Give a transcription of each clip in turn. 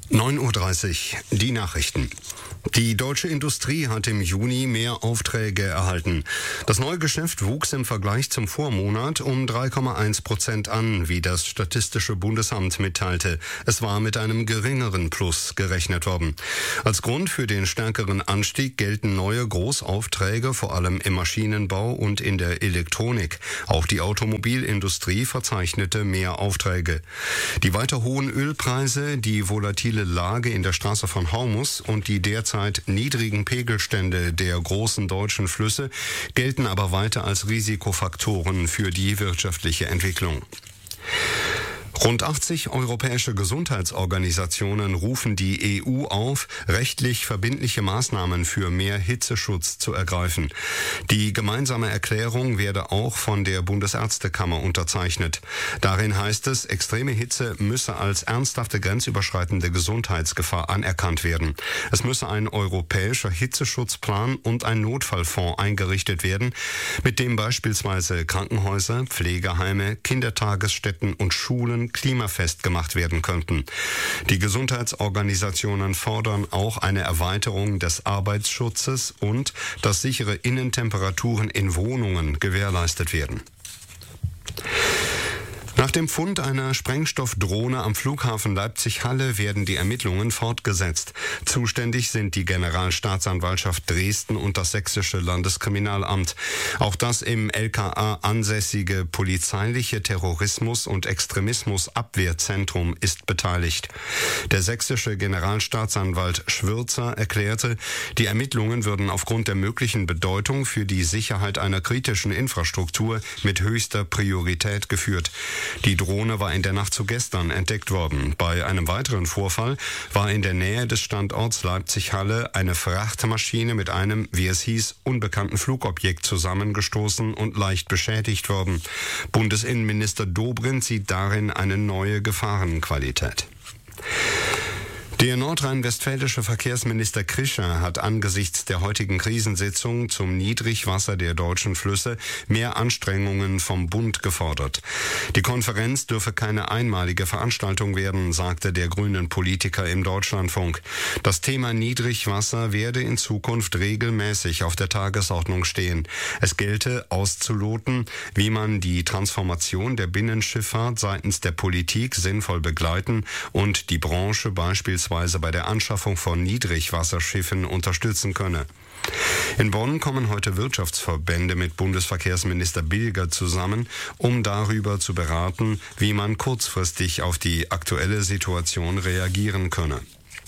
9:30 Uhr, die Nachrichten. Die deutsche Industrie hat im Juni mehr Aufträge erhalten. Das neue Geschäft wuchs im Vergleich zum Vormonat um 3,1% an, wie das Statistische Bundesamt mitteilte. Es war mit einem geringeren Plus gerechnet worden. Als Grund für den stärkeren Anstieg gelten neue Großaufträge, vor allem im Maschinenbau und in der Elektronik. Auch die Automobilindustrie verzeichnete mehr Aufträge. Die weiter hohen Ölpreise, die volatile Lage in der Straße von Hormuz und die derzeit niedrigen Pegelstände der großen deutschen Flüsse gelten aber weiter als Risikofaktoren für die wirtschaftliche Entwicklung. Rund 80 europäische Gesundheitsorganisationen rufen die EU auf, rechtlich verbindliche Maßnahmen für mehr Hitzeschutz zu ergreifen. Die gemeinsame Erklärung werde auch von der Bundesärztekammer unterzeichnet. Darin heißt es, extreme Hitze müsse als ernsthafte grenzüberschreitende Gesundheitsgefahr anerkannt werden. Es müsse ein europäischer Hitzeschutzplan und ein Notfallfonds eingerichtet werden, mit dem beispielsweise Krankenhäuser, Pflegeheime, Kindertagesstätten und Schulen klimafest gemacht werden könnten. Die Gesundheitsorganisationen fordern auch eine Erweiterung des Arbeitsschutzes und dass sichere Innentemperaturen in Wohnungen gewährleistet werden. Nach dem Fund einer Sprengstoffdrohne am Flughafen Leipzig-Halle werden die Ermittlungen fortgesetzt. Zuständig sind die Generalstaatsanwaltschaft Dresden und das Sächsische Landeskriminalamt. Auch das im LKA ansässige polizeiliche Terrorismus- und Extremismusabwehrzentrum ist beteiligt. Der sächsische Generalstaatsanwalt Schwürzer erklärte, die Ermittlungen würden aufgrund der möglichen Bedeutung für die Sicherheit einer kritischen Infrastruktur mit höchster Priorität geführt. Die Drohne war in der Nacht zu gestern entdeckt worden. Bei einem weiteren Vorfall war in der Nähe des Standorts Leipzig-Halle eine Frachtmaschine mit einem, wie es hieß, unbekannten Flugobjekt zusammengestoßen und leicht beschädigt worden. Bundesinnenminister Dobrindt sieht darin eine neue Gefahrenqualität. Der nordrhein-westfälische Verkehrsminister Krischer hat angesichts der heutigen Krisensitzung zum Niedrigwasser der deutschen Flüsse mehr Anstrengungen vom Bund gefordert. Die Konferenz dürfe keine einmalige Veranstaltung werden, sagte der grünen Politiker im Deutschlandfunk. Das Thema Niedrigwasser werde in Zukunft regelmäßig auf der Tagesordnung stehen. Es gelte auszuloten, wie man die Transformation der Binnenschifffahrt seitens der Politik sinnvoll begleiten und die Branche beispielsweise bei der Anschaffung von Niedrigwasserschiffen unterstützen könne. In Bonn kommen heute Wirtschaftsverbände mit Bundesverkehrsminister Bilger zusammen, um darüber zu beraten, wie man kurzfristig auf die aktuelle Situation reagieren könne.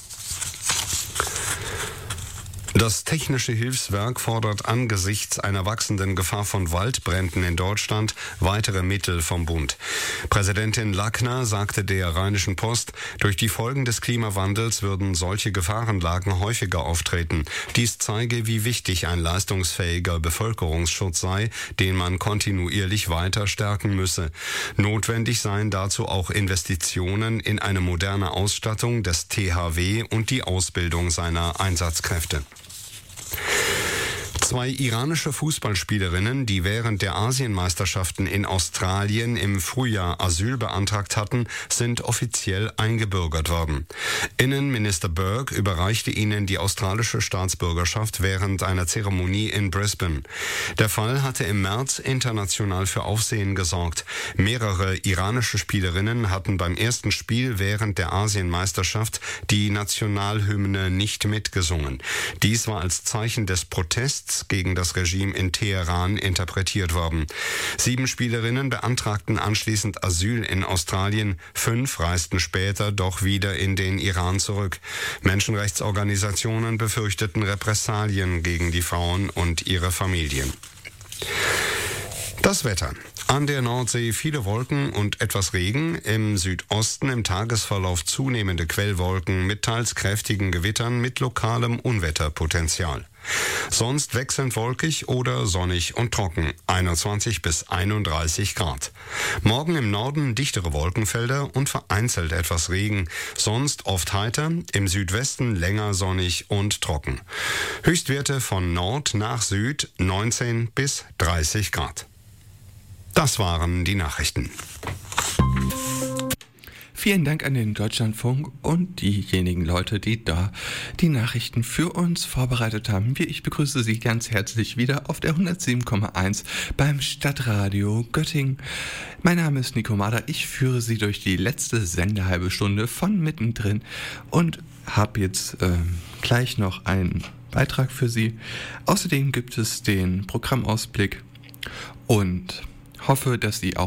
Das Technische Hilfswerk fordert angesichts einer wachsenden Gefahr von Waldbränden in Deutschland weitere Mittel vom Bund. Präsidentin Lackner sagte der Rheinischen Post, durch die Folgen des Klimawandels würden solche Gefahrenlagen häufiger auftreten. Dies zeige, wie wichtig ein leistungsfähiger Bevölkerungsschutz sei, den man kontinuierlich weiter stärken müsse. Notwendig seien dazu auch Investitionen in eine moderne Ausstattung des THW und die Ausbildung seiner Einsatzkräfte. 2 iranische Fußballspielerinnen, die während der Asienmeisterschaften in Australien im Frühjahr Asyl beantragt hatten, sind offiziell eingebürgert worden. Innenminister Burke überreichte ihnen die australische Staatsbürgerschaft während einer Zeremonie in Brisbane. Der Fall hatte im März international für Aufsehen gesorgt. Mehrere iranische Spielerinnen hatten beim ersten Spiel während der Asienmeisterschaft die Nationalhymne nicht mitgesungen. Dies war als Zeichen des Protests gegen das Regime in Teheran interpretiert worden. 7 Spielerinnen beantragten anschließend Asyl in Australien, 5 reisten später doch wieder in den Iran zurück. Menschenrechtsorganisationen befürchteten Repressalien gegen die Frauen und ihre Familien. Das Wetter. An der Nordsee viele Wolken und etwas Regen, im Südosten im Tagesverlauf zunehmende Quellwolken mit teils kräftigen Gewittern mit lokalem Unwetterpotenzial. Sonst wechselnd wolkig oder sonnig und trocken, 21 bis 31 Grad. Morgen im Norden dichtere Wolkenfelder und vereinzelt etwas Regen, sonst oft heiter, im Südwesten länger sonnig und trocken. Höchstwerte von Nord nach Süd 19 bis 30 Grad. Das waren die Nachrichten. Vielen Dank an den Deutschlandfunk und diejenigen Leute, die da die Nachrichten für uns vorbereitet haben. Ich begrüße Sie ganz herzlich wieder auf der 107,1 beim Stadtradio Göttingen. Mein Name ist Nico Mader. Ich führe Sie durch die letzte sendehalbe Stunde von mittendrin und habe jetzt gleich noch einen Beitrag für Sie. Außerdem gibt es den Programmausblick und hoffe, dass Sie auch